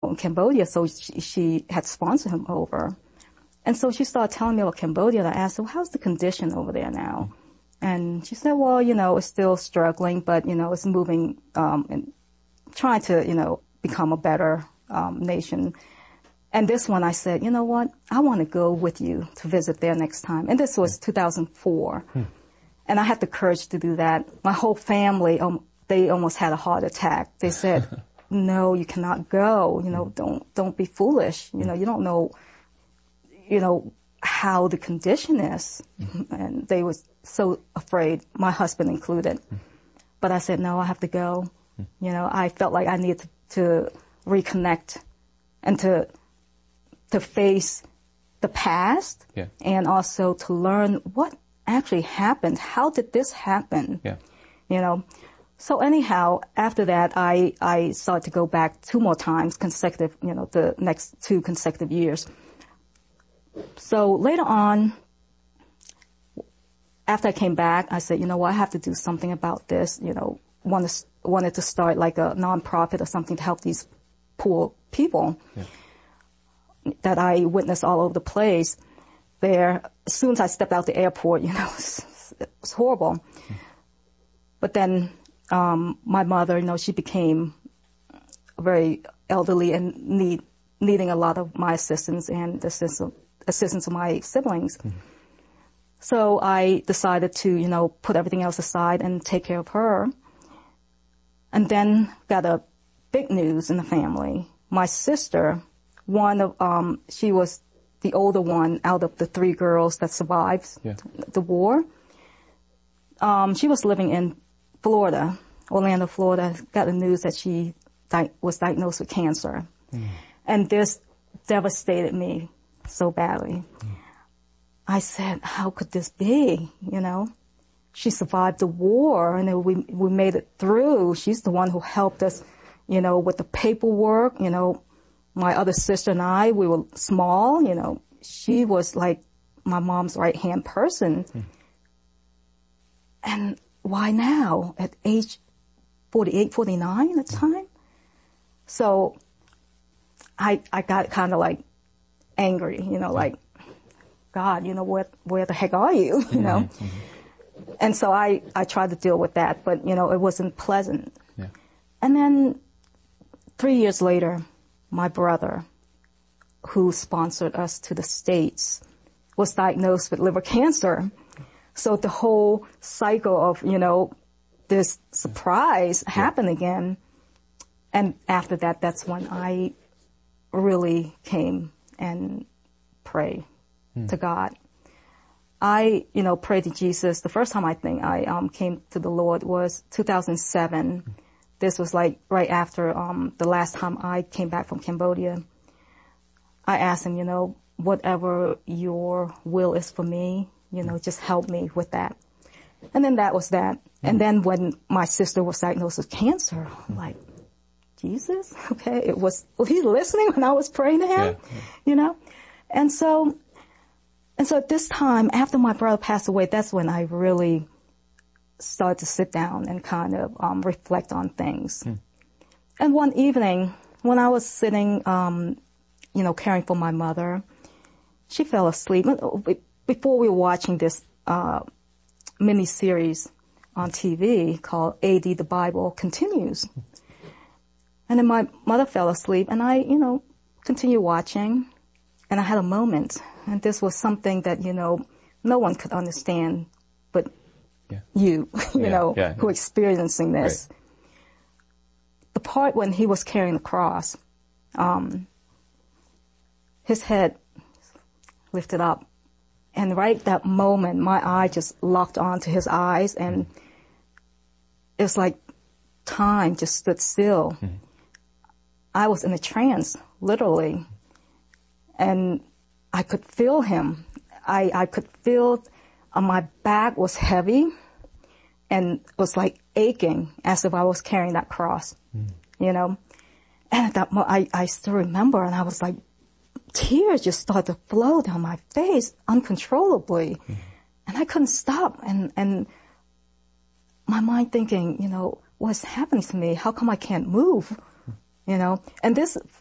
in Cambodia, so she had sponsored him over. And so she started telling me about Cambodia, and I asked her, well, how's the condition over there now? And she said, well, it's still struggling, but, it's moving, and trying to, become a better, nation. And this one I said, you know what? I want to go with you to visit there next time. And this was 2004. And I had the courage to do that. My whole family, they almost had a heart attack. They said, no, you cannot go. Don't be foolish. You don't know, how the condition is. And they were so afraid, my husband included. But I said, no, I have to go. I felt like I needed to reconnect and to face the past, and also to learn what actually happened. How did this happen? So anyhow, after that, I started to go back 2 more times consecutive, the next 2 consecutive years. So later on, after I came back, I said, I have to do something about this, wanted to start like a nonprofit or something to help these poor people that I witnessed all over the place there. As soon as I stepped out the airport, it was horrible. But then, my mother, she became very elderly and needing a lot of my assistance and the assistance of my siblings. So I decided to, put everything else aside and take care of her. And then got a big news in the family. My sister, she was the older one out of the 3 girls that survived the war. She was living in Florida, Orlando, Florida, got the news that she was diagnosed with cancer. And this devastated me so badly. I said, how could this be, She survived the war, and we made it through. She's the one who helped us, with the paperwork. My other sister and I, we were small. She was like my mom's right-hand person. And why now, at age 48, 49 at the time? So I got kind of like angry, like, God, where the heck are you, And so I tried to deal with that, but, it wasn't pleasant. And then 3 years later, my brother, who sponsored us to the States, was diagnosed with liver cancer. So the whole cycle of, this surprise happened again. And after that, that's when I really came and prayed to God. I, prayed to Jesus. The first time I think I came to the Lord was 2007. This was like right after the last time I came back from Cambodia. I asked him, whatever your will is for me, just help me with that. And then that was that. And then when my sister was diagnosed with cancer, I'm like, Jesus, okay, was he listening when I was praying to him, And so at this time, after my brother passed away, that's when I really started to sit down and kind of reflect on things. And one evening, when I was sitting, caring for my mother, she fell asleep. Before we were watching this mini-series on TV called A.D. the Bible Continues. And then my mother fell asleep, and I, continued watching, and I had a moment. And this was something that, no one could understand but you, who are experiencing this. Right. The part when he was carrying the cross, his head lifted up. And right that moment, my eye just locked onto his eyes, and it's like time just stood still. I was in a trance, literally. And I could feel him. I could feel my back was heavy and was like aching as if I was carrying that cross, And at that moment, I still remember, and I was like, tears just started to flow down my face uncontrollably. And I couldn't stop. And my mind thinking, what's happening to me? How come I can't move? And this